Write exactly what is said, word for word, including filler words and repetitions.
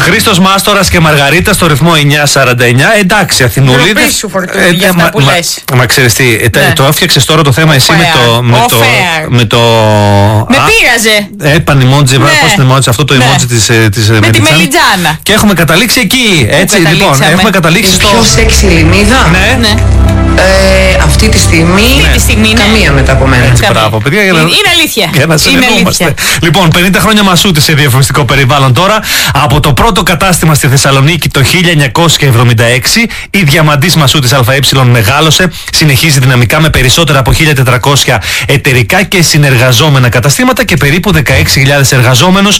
Χρήστος Μάστορας και Μαργαρίτα στο ρυθμό εννιά σαράντα εννιά. Εντάξει, Αθηνούλιδες. Ντροπή σου, Φορτούνη, για αυτά που μα, λες. Μα, μα ξέρεις τι, Ναι. το έφτιαξες τώρα το θέμα εσύ με το. Με το. Με το. Με πείραζε. Έπαν emoji, Ναι. πώς είναι emoji, αυτό το Ναι. emoji της, της Με τη Μελιτζάνα. Μελιτζάνα. Και έχουμε καταλήξει εκεί. Έτσι, λοιπόν, καταλήξαμε? έχουμε καταλήξει Η στο. πιο σεξι Ελληνίδα. Ναι. Ναι. Ε, αυτή τη στιγμή. Αυτή τη στιγμή, ναι. Καμία μετά από μένα. Έτσι, Καμία. μπράβο, παιδιά, για να- Είναι, είναι αλήθεια. Για να Είναι συνεννοούμαστε. αλήθεια. Λοιπόν, πενήντα χρόνια μασούτη σε διαφημιστικό περιβάλλον τώρα. Από το πρώτο κατάστημα στη Θεσσαλονίκη το χίλια εννιακόσια εβδομήντα έξι, η διαμαντής μασούτης ΑΕ μεγάλωσε, συνεχίζει δυναμικά με περισσότερα από χίλια τετρακόσια εταιρικά και συνεργαζόμενα καταστήματα και περίπου δεκαέξι χιλιάδες εργαζόμενους